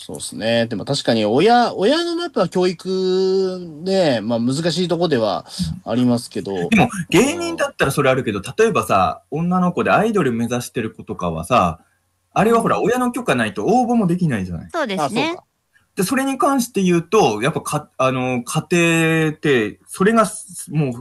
そうですね。でも確かに親のやっぱ教育で、まあ難しいとこではありますけど、 でも、芸人だったらそれあるけど、例えばさ、女の子でアイドル目指してる子とかはさ、あれはほら、 うん。 親の許可ないと応募もできないじゃない。 そうであ、 すね。 そうか。 で、それに関して言うと、やっぱ家庭って、それがもう